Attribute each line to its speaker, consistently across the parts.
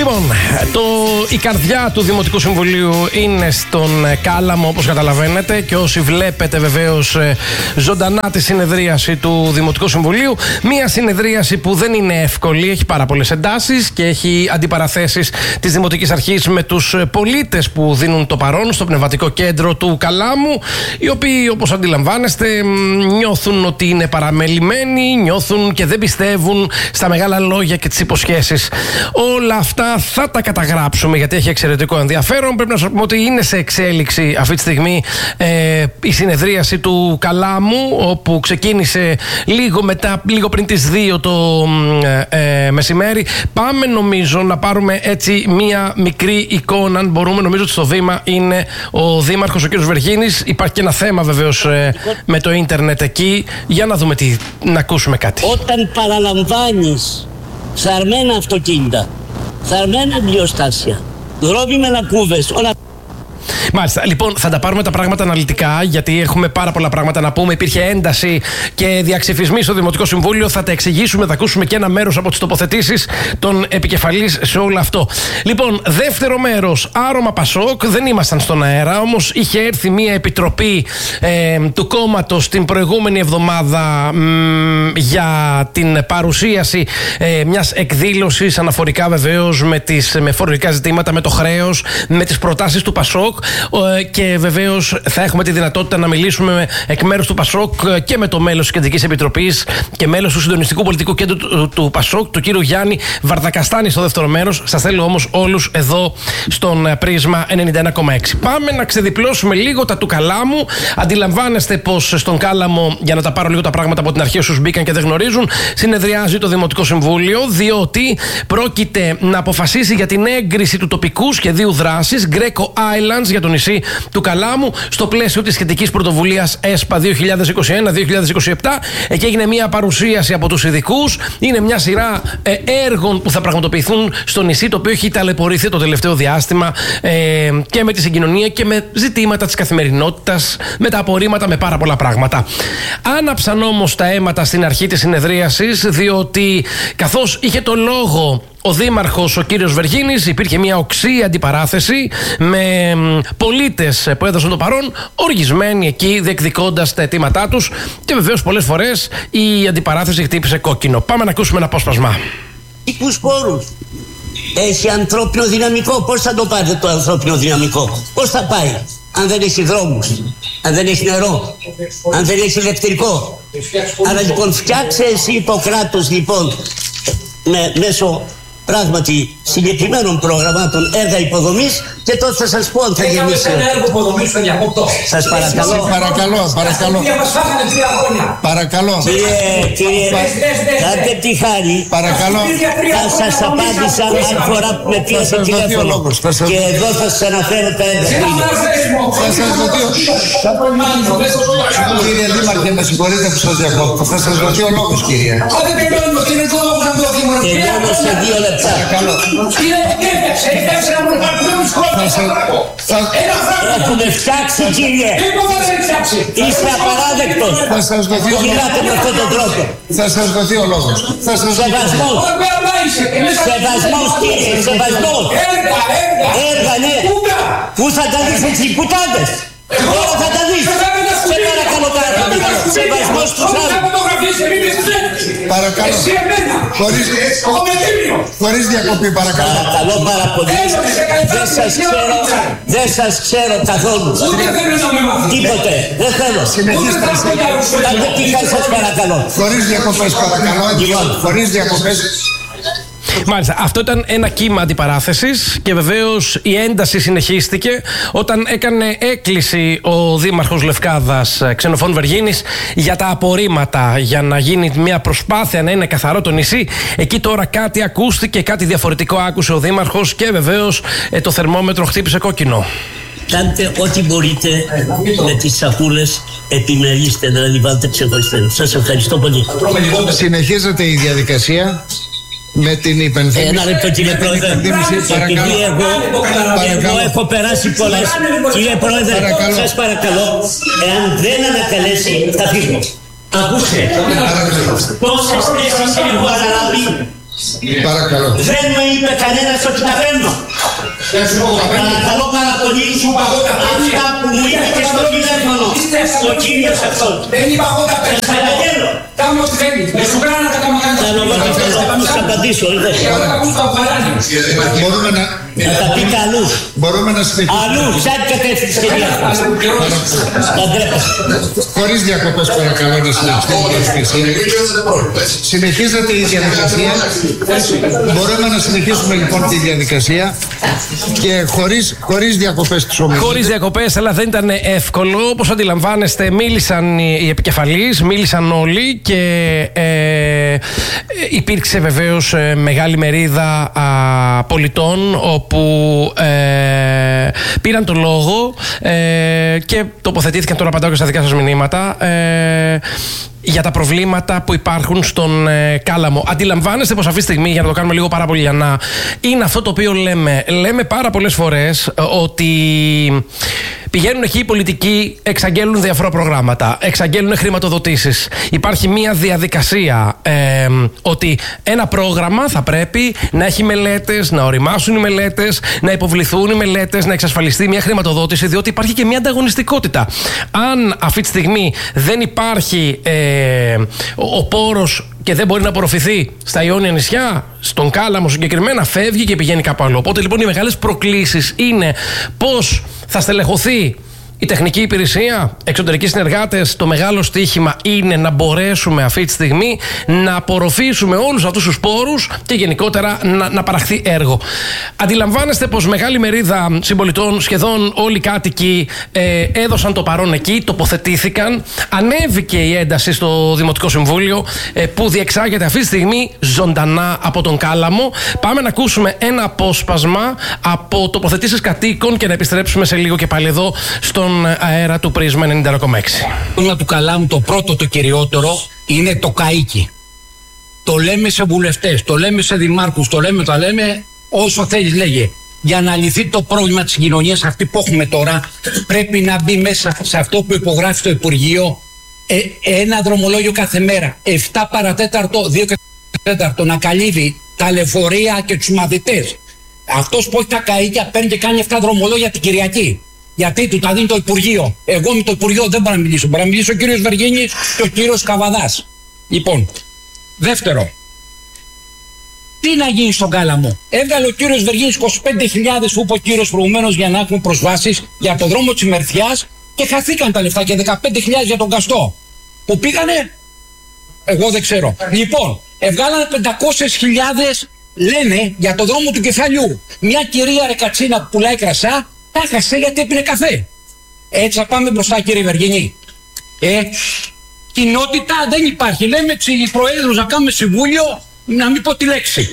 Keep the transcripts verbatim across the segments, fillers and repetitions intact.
Speaker 1: Λοιπόν, το, η καρδιά του Δημοτικού Συμβουλίου είναι στον Κάλαμο, όπως καταλαβαίνετε, και όσοι βλέπετε βεβαίως ζωντανά τη συνεδρίαση του Δημοτικού Συμβουλίου, μια συνεδρίαση που δεν είναι εύκολη, έχει πάρα πολλές εντάσεις και έχει αντιπαραθέσεις της Δημοτικής Αρχής με τους πολίτες που δίνουν το παρόν στο πνευματικό κέντρο του Καλάμου, οι οποίοι, όπως αντιλαμβάνεστε, νιώθουν ότι είναι παραμελημένοι, νιώθουν και δεν πιστεύουν στα μεγάλα λόγια και τις υποσχέσεις. Όλα αυτά θα τα καταγράψουμε, γιατί έχει εξαιρετικό ενδιαφέρον. Πρέπει να σας πούμε ότι είναι σε εξέλιξη αυτή τη στιγμή ε, η συνεδρίαση του Καλάμου, όπου ξεκίνησε λίγο μετά, λίγο πριν τις δύο το ε, μεσημέρι. Πάμε νομίζω να πάρουμε έτσι μία μικρή εικόνα, αν μπορούμε. Νομίζω ότι στο βήμα είναι ο Δήμαρχος, ο κ. Βεργίνης. Υπάρχει και ένα θέμα βεβαίως ε, με το ίντερνετ εκεί. Για να δούμε τι, να ακούσουμε κάτι.
Speaker 2: Όταν παραλαμβάνεις θαρμένα αυτοκίνητα, θαρμένα πλειοστάσια, δρόμοι με λακκούβες, όλα.
Speaker 1: Μάλιστα. Λοιπόν, θα τα πάρουμε τα πράγματα αναλυτικά, γιατί έχουμε πάρα πολλά πράγματα να πούμε. Υπήρχε ένταση και διαξυφισμοί στο Δημοτικό Συμβούλιο. Θα τα εξηγήσουμε, θα ακούσουμε και ένα μέρος από τις τοποθετήσεις των επικεφαλής σε όλο αυτό. Λοιπόν, δεύτερο μέρος, άρωμα Πασόκ. Δεν ήμασταν στον αέρα, όμως είχε έρθει μια επιτροπή ε, του κόμματος την προηγούμενη εβδομάδα μ, για την παρουσίαση ε, μιας εκδήλωσης αναφορικά βεβαίως με, τις, με φορολογικά ζητήματα, με το χρέος, με τις προτάσεις του Πασόκ. Και βεβαίως θα έχουμε τη δυνατότητα να μιλήσουμε εκ μέρους του Πασόκ και με το μέλος της Κεντρικής Επιτροπής και μέλος του Συντονιστικού Πολιτικού Κέντρου του, του Πασόκ, του κύριο Γιάννη Βαρδακαστάνη, στο δεύτερο μέρος. Σας θέλω όμως όλους εδώ στον Πρίσμα ενενήντα ένα κόμμα έξι. Πάμε να ξεδιπλώσουμε λίγο τα του Καλάμου. Αντιλαμβάνεστε πως στον Κάλαμο, για να τα πάρω λίγο τα πράγματα από την αρχή όσους μπήκαν και δεν γνωρίζουν, συνεδριάζει το Δημοτικό Συμβούλιο, διότι πρόκειται να αποφασίσει για την έγκριση του τοπικού σχεδίου δράσης Greco Islands για το νησί του Καλάμου, στο πλαίσιο της σχετικής πρωτοβουλίας ΕΣΠΑ δύο χιλιάδες είκοσι ένα δύο χιλιάδες είκοσι επτά. Εκεί έγινε μια παρουσίαση από τους ειδικούς. Είναι μια σειρά ε, έργων που θα πραγματοποιηθούν στο νησί, το οποίο έχει ταλαιπωρηθεί το τελευταίο διάστημα ε, και με τη συγκοινωνία και με ζητήματα της καθημερινότητας, με τα απορρίμματα, με πάρα πολλά πράγματα. Άναψαν όμως τα αίματα στην αρχή της συνεδρίασης, διότι καθώς είχε το λόγο ο Δήμαρχος, ο κύριος Βεργίνης, υπήρχε μια οξύ αντιπαράθεση με πολίτες που έδωσαν το παρόν, οργισμένοι εκεί, διεκδικώντας τα αιτήματά τους, και βεβαίως πολλές φορές η αντιπαράθεση χτύπησε κόκκινο. Πάμε να ακούσουμε ένα απόσπασμα.
Speaker 2: Τους πόρους. Έχει ανθρώπινο δυναμικό. Πώς θα το πάρετε το ανθρώπινο δυναμικό? Πώς θα πάει αν δεν έχει δρόμους, αν δεν έχει νερό, αν δεν έχει ηλεκτρικό? Άρα λοιπόν φτιάξε εσύ, Ιπποκράτος, λοιπόν, με, μέσω πράγματι συγκεκριμένων προγραμμάτων έργα υποδομής, και τότε θα σας πω αν θα γεννήσει.
Speaker 3: Έκαμε ένα έργο υποδομής στο διακόπτω.
Speaker 2: Σας παρακαλώ.
Speaker 4: Παρακαλώ, παρακαλώ. Παρακαλώ.
Speaker 2: Κύριε, κύριε, κάντε τη χάρη.
Speaker 4: Παρακαλώ.
Speaker 2: Θα σας απάντησα άλλη φορά που με πήρατε τηλέφωνο. Και εδώ θα σας αναφέρω τα έργα.
Speaker 4: Θα σας δοθεί. Κύριε Δήμαρχε, με συγχωρείτε που σας διακόπτω. Θα σας δοθεί ο λόγος, κύριε.
Speaker 2: Τελειώνω σε δύο λεπτά. Έχουμε φτιάξει, κύριε. Είστε απαράδεκτος.
Speaker 4: Θα σας δοθεί ο
Speaker 2: λόγος. Με αυτόν τον τρόπο.
Speaker 4: Θα σας δοθεί ο λόγος.
Speaker 2: Σεβασμός. Σεβασμός, κύριε. Σεβασμός. Έργα, ναι. Πού θα τα δεις έτσι, πουτάδες? Τώρα θα τα δεις. Σε παρακαλώ πάρα πολύ. Σεβασμός στους άλλους.
Speaker 4: Παρακαλώ. Χωρίς, χωρίς διακοπή, παρακαλώ.
Speaker 2: Παρακαλώ πάρα πολύ. Δεν σας ξέρω, δεν σας ξέρω καθόλου. Τίποτε. Δεν θέλω.
Speaker 4: Συνεχίστε.
Speaker 2: Κάντε τι χάρη σας παρακαλώ.
Speaker 4: Χωρίς διακοπές, παρακαλώ. Χωρίς διακοπές.
Speaker 1: Μάλιστα, αυτό ήταν ένα κύμα αντιπαράθεσης και βεβαίως η ένταση συνεχίστηκε όταν έκανε έκκληση ο Δήμαρχος Λευκάδας, Ξενοφών Βεργίνης, για τα απορρίμματα, για να γίνει μια προσπάθεια να είναι καθαρό το νησί. Εκεί τώρα κάτι ακούστηκε, κάτι διαφορετικό άκουσε ο Δήμαρχος και βεβαίως ε, το θερμόμετρο χτύπησε κόκκινο.
Speaker 2: Κάντε ό,τι μπορείτε με τις σακούλες, επιμελήστε, δηλαδή βάλτε ξεχωριστά. Σας ευχαριστώ πολύ.
Speaker 4: Συνεχίζεται η διαδικασία με την υπενθύμηση.
Speaker 2: Ένα λεπτό, κύριε Πρόεδρε. Επειδή εγώ, εγώ έχω περάσει πολλές. Κύριε Πρόεδρε, σας παρακαλώ, εάν δεν ανακαλέσει, θα φύγω. Ακούστε, πόσες θέσεις έχω αναλάβει
Speaker 4: Παρακαλώ.
Speaker 2: Δεν μου είπε κανένας ότι τα παίρνω. Παρακαλώ πάρα πολύ. Αυτά που μου είπε και στο τηλέφωνο. Ο κύριος αυτός.
Speaker 3: Δεν είπα εγώ τα παίρνω. Κάμε ό,τι θέλεις. Με σου γράνα τα κάμα κάνεις.
Speaker 2: Θα σου απαντήσω.
Speaker 4: Μπορούμε να...
Speaker 2: Να τα πει καλούς.
Speaker 4: Μπορούμε να συνεχίσουμε.
Speaker 2: Αλλού, σαν κατεύθυνση κυρία. Τα ντρέπεσαι.
Speaker 4: Χωρίς διακοπές παρακαλώ να συνεχίσουμε τη διαδικασία. Συνεχίζεται η διαδικασία. Μπορούμε να συνεχίσουμε λοιπόν τη διαδικασία και χωρίς, χωρίς διακοπές της ομιλίας.
Speaker 1: Χωρίς διακοπές, αλλά δεν ήταν εύκολο. Όπως αντιλαμβάνεστε, μίλησαν οι επικεφαλείς, μίλησαν όλοι και ε, υπήρξε βεβαίως μεγάλη μερίδα α, πολιτών όπου ε, πήραν το λόγο ε, και τοποθετήθηκαν. Τώρα απαντάω και στα δικά σας μηνύματα. Ε, για τα προβλήματα που υπάρχουν στον ε, Κάλαμο. Αντιλαμβάνεστε πως αυτή τη στιγμή, για να το κάνουμε λίγο πάρα πολύ λιανά, είναι αυτό το οποίο λέμε. Λέμε πάρα πολλές φορές ε, ότι πηγαίνουν εκεί οι πολιτικοί, εξαγγέλνουν διάφορα προγράμματα, εξαγγέλνουν χρηματοδοτήσεις. Υπάρχει μια διαδικασία ε, ότι ένα πρόγραμμα θα πρέπει να έχει μελέτες, να οριμάσουν οι μελέτες, να υποβληθούν οι μελέτες, να εξασφαλιστεί μια χρηματοδότηση, διότι υπάρχει και μια ανταγωνιστικότητα. Αν αυτή τη στιγμή δεν υπάρχει ε, ο πόρος και δεν μπορεί να απορροφηθεί στα Ιόνια νησιά, στον Κάλαμο συγκεκριμένα, φεύγει και πηγαίνει κάπου άλλο. Οπότε λοιπόν οι μεγάλες προκλήσεις είναι πώς θα στελεχωθεί η τεχνική υπηρεσία, εξωτερικοί συνεργάτες. Το μεγάλο στοίχημα είναι να μπορέσουμε αυτή τη στιγμή να απορροφήσουμε όλους αυτούς τους πόρους και γενικότερα να, να παραχθεί έργο. Αντιλαμβάνεστε πως μεγάλη μερίδα συμπολιτών, σχεδόν όλοι οι κάτοικοι, ε, έδωσαν το παρόν εκεί, τοποθετήθηκαν. Ανέβηκε η ένταση στο Δημοτικό Συμβούλιο ε, που διεξάγεται αυτή τη στιγμή ζωντανά από τον Κάλαμο. Πάμε να ακούσουμε ένα απόσπασμα από τοποθετήσεις κατοίκων και να επιστρέψουμε σε λίγο και πάλι εδώ στον αέρα του Πρίσμα ενενήντα κόμμα έξι.
Speaker 3: Το του Καλάμου, το πρώτο, το κυριότερο, είναι το καΐκι. Το λέμε σε βουλευτές, το λέμε σε δημάρχους, το λέμε, το λέμε όσο θέλεις λέγε. Για να λυθεί το πρόβλημα της κοινωνίας αυτή που έχουμε τώρα, πρέπει να μπει μέσα σε αυτό που υπογράφει το Υπουργείο ε, ένα δρομολόγιο κάθε μέρα. εφτά παρατέταρτο, δύο και τέταρτο, να καλύβει τα λεωφορεία και τους μαθητές. Αυτός που έχει τα καΐκια παίρνει και κάνει εφτά δρομολόγια την Κυριακή. Γιατί του τα δίνει το Υπουργείο. Εγώ με το Υπουργείο δεν μπορώ να μιλήσω. Μπορώ να μιλήσω ο κύριος Βεργίνης και ο κύριος Καβαδάς. Λοιπόν, δεύτερο. Τι να γίνει στον Κάλαμο. Έβγαλε ο κύριος Βεργίνης είκοσι πέντε χιλιάδες που είπε ο κύριος προηγουμένως για να έχουμε προσβάσεις για το δρόμο της Μερθιάς και χαθήκαν τα λεφτά και δεκαπέντε χιλιάδες για τον Καστό. Που πήγανε, εγώ δεν ξέρω. Λοιπόν, έβγαλανε πεντακόσιες χιλιάδες λένε για το δρόμο του Κεφαλιού. Μια κυρία Ρεκατσίνα που πουλάει κρασά. Τα χασε γιατί έπινε καφέ. Έτσι θα πάμε μπροστά κύριε Βεργινή. Ε, κοινότητα δεν υπάρχει. Λέμε οι προέδρους να κάνουμε συμβούλιο, να μην πω τη λέξη.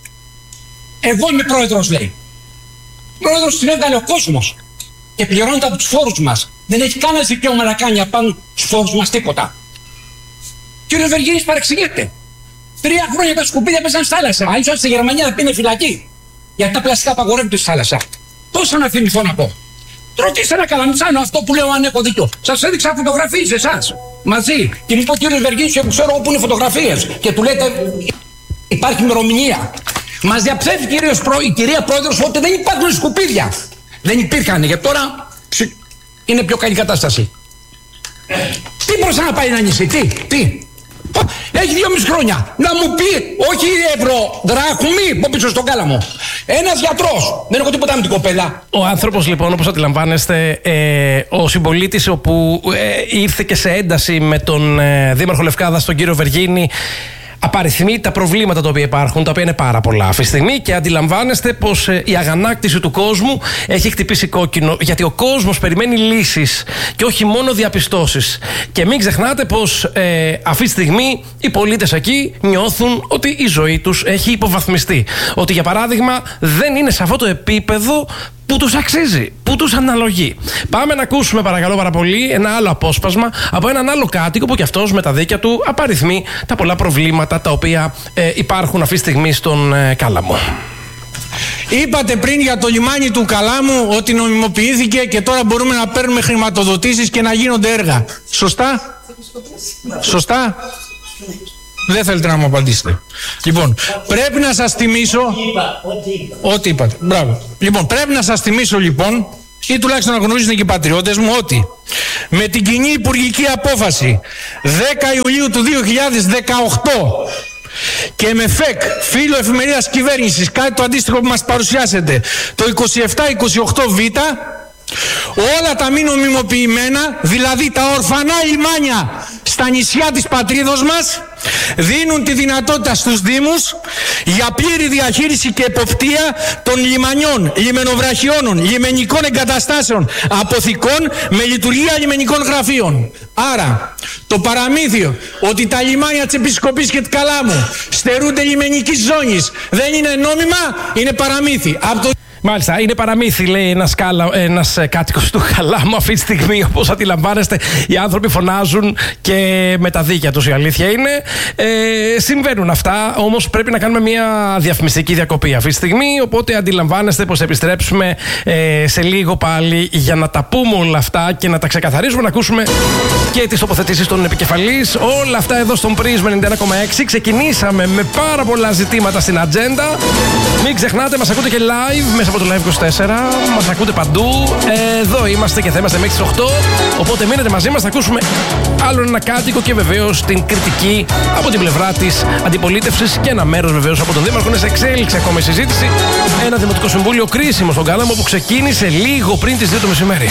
Speaker 3: Εγώ είμαι πρόεδρος λέει. Πρόεδρος την έβγαλε ο κόσμος. Και πληρώνεται από τους φόρους μας. Δεν έχει κανένα δικαίωμα να κάνει απάνω στους φόρους μας τίποτα. Κύριος Βεργινής παρεξηγείται. Τρία χρόνια τα σκουπίδια πέσαν στη θάλασσα. Αν ήσουν στη Γερμανία θα πίνει φυλακή. Γιατί τα πλαστικά απαγορεύονται στη θάλασσα. Τόσα να θυμηθώ να πω. Ρωτήστε ένα Καλαμιτσάνο αυτό που λέω αν έχω δίκιο. Σας έδειξα φωτογραφίες εσάς. Μαζί. Και μου είπε ο κύριος Βεργίνης που ξέρω όπου είναι φωτογραφίες. Και του λέτε υπάρχει ημερομηνία. Μας διαψεύει κύριος Προ... η κυρία Πρόεδρος ότι δεν υπάρχουν σκουπίδια. Δεν υπήρχαν. Γιατί τώρα είναι πιο καλή κατάσταση. Τι μπορούσε να πάει ένα νησί, τι, τι. Έχει δύο μισή χρόνια. Να μου πει, όχι ευρώ, δράχμη, πω πίσω στον Κάλαμο. Ένας γιατρός. Δεν έχω τίποτα με την κοπέλα.
Speaker 1: Ο άνθρωπος λοιπόν, όπως αντιλαμβάνεστε, ε, ο συμπολίτης όπου ε, ήρθε και σε ένταση με τον ε, Δήμαρχο Λευκάδας, τον κύριο Βεργίνη, απαριθμεί τα προβλήματα τα οποία υπάρχουν, τα οποία είναι πάρα πολλά αυτή τη στιγμή και αντιλαμβάνεστε πως ε, η αγανάκτηση του κόσμου έχει χτυπήσει κόκκινο, γιατί ο κόσμος περιμένει λύσεις και όχι μόνο διαπιστώσεις. Και μην ξεχνάτε πως ε, αυτή τη στιγμή οι πολίτες εκεί νιώθουν ότι η ζωή τους έχει υποβαθμιστεί. Ότι για παράδειγμα δεν είναι σε αυτό το επίπεδο που τους αξίζει, που τους αναλογεί. Πάμε να ακούσουμε παρακαλώ πάρα πολύ ένα άλλο απόσπασμα από έναν άλλο κάτοικο που κι αυτός με τα δίκια του απαριθμεί τα πολλά προβλήματα τα οποία ε, υπάρχουν αυτή τη στιγμή στον ε, Κάλαμο.
Speaker 5: Είπατε πριν για το λιμάνι του Καλάμου ότι νομιμοποιήθηκε και τώρα μπορούμε να παίρνουμε χρηματοδοτήσεις και να γίνονται έργα. Σωστά? Σωστά? Δεν θέλετε να μου απαντήσετε. Λοιπόν, πρέπει να σας θυμίσω. Ό,τι είπατε. Μπράβο. Λοιπόν, πρέπει να σας θυμίσω λοιπόν, ή τουλάχιστον να γνωρίζουν και οι πατριώτες μου, ότι με την κοινή υπουργική απόφαση δέκα Ιουλίου του δύο χιλιάδες δεκαοκτώ και με ΦΕΚ, φύλλο εφημερίδας κυβέρνησης, κάτι το αντίστοιχο που μας παρουσιάσετε, το είκοσι επτά είκοσι οκτώ Β, όλα τα μη νομιμοποιημένα, δηλαδή τα ορφανά λιμάνια στα νησιά της πατρίδος μας, δίνουν τη δυνατότητα στους Δήμους για πλήρη διαχείριση και εποπτεία των λιμανιών, λιμενοβραχιώνων, λιμενικών εγκαταστάσεων, αποθηκών με λειτουργία λιμενικών γραφείων. Άρα, το παραμύθιο ότι τα λιμάνια της Επισκοπής και της Καλάμου στερούνται λιμενικής ζώνης δεν είναι νόμιμα, είναι παραμύθι. Από το...
Speaker 1: Μάλιστα, είναι παραμύθι, λέει ένας, καλα... ένας κάτοικος του Καλάμου αυτή τη στιγμή. Όπως αντιλαμβάνεστε, οι άνθρωποι φωνάζουν και με τα δίκαια τους, η αλήθεια είναι. Ε, συμβαίνουν αυτά, όμως πρέπει να κάνουμε μια διαφημιστική διακοπή αυτή τη στιγμή. Οπότε αντιλαμβάνεστε πως επιστρέψουμε ε, σε λίγο πάλι για να τα πούμε όλα αυτά και να τα ξεκαθαρίσουμε, να ακούσουμε και τις τοποθετήσεις των επικεφαλής. Όλα αυτά εδώ στον Prism ενενήντα ένα κόμμα έξι. Ξεκινήσαμε με πάρα πολλά ζητήματα στην ατζέντα. Μην ξεχνάτε, μας ακούτε και live μέσα από το Live είκοσι τέσσερα, μας ακούτε παντού. Εδώ είμαστε και θα είμαστε μέχρι τις οκτώ. Οπότε μείνετε μαζί μας, θα ακούσουμε άλλον ένα κάτοικο και βεβαίως την κριτική από την πλευρά της αντιπολίτευσης και ένα μέρος βεβαίως από τον Δήμαρχο. Είναι σε εξέλιξη ακόμα η συζήτηση. Ένα δημοτικό συμβούλιο κρίσιμο στον Κάλαμο που ξεκίνησε λίγο πριν τις δύο το μεσημέρι.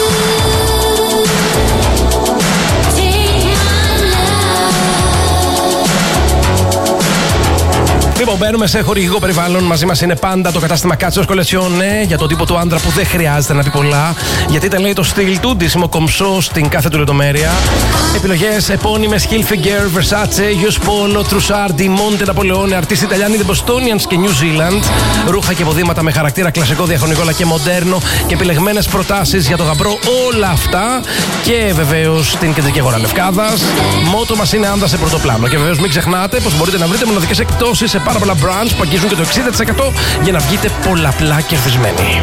Speaker 1: Λοιπόν, μπαίνουμε σε χορηγικό περιβάλλον. Μαζί μας είναι πάντα το κατάστημα Κάτσος Κολετσιόνε, για το τύπο του άντρα που δεν χρειάζεται να πει πολλά. Γιατί τα λέει το στυλ του, ντύσιμο κομψό στην κάθε του λεπτομέρεια. Επιλογές επώνυμες Hilfiger, Versace, Γιος Polo, Trussardi, Monte Napoleone, Artisti Italiani, The Bostonians και New Zealand. Ρούχα και υποδήματα με χαρακτήρα κλασικό, διαχρονικό αλλά και μοντέρνο. Και επιλεγμένες προτάσεις για το γαμπρό, όλα αυτά. Και βεβαίως την κεντρική αγορά Λευκάδας. Μότο μας είναι άνδα σε πρωτοπλάνο. Και βεβαίως μην ξεχνάτε πως μπορείτε να βρείτε μοναδικές εκπτώσεις σε πάρα πολλά brands που αγγίζουν και το εξήντα τοις εκατό για να βγείτε πολλαπλά κερδισμένοι.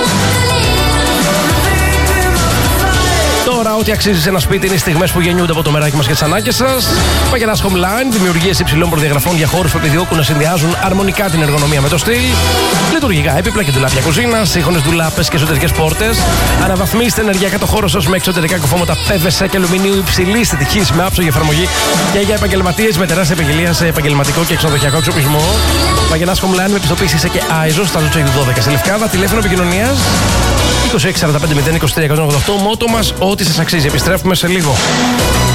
Speaker 1: Τώρα, ό,τι αξίζει σε ένα σπίτι είναι οι στιγμές που γεννιούνται από το μεράκι μας και τις ανάγκες σας. Παγενάς Home Line, δημιουργίες υψηλών προδιαγραφών για χώρους που επιδιώκουν να συνδυάζουν αρμονικά την εργονομία με το στυλ. Λειτουργικά έπιπλα και ντουλάπια κουζίνα, σύγχρονες ντουλάπες και εσωτερικές πόρτες. Αναβαθμίστε ενεργειακά το χώρο σας με εξωτερικά κοφώματα πι βι σι και αλουμινίου υψηλής θετικής με άψογη εφαρμογή και για επαγγελματίες με τεράστια επαγγελία σε επαγγελματικό και ξενοδοχειακό εξοπλισμό. Παγενάς Home Line με επιστοποίηση και άιζο στα Λούτσα δώδεκα σε Λευκάδα. Τηλέφωνο επικοινωνίας είκοσι έξι σαράντα πέντε μηδέν είκοσι τρία εκατόν ογδόντα οκτώ. Μότο μας, ό,τι σας αξίζει. Επιστρέφουμε σε λίγο.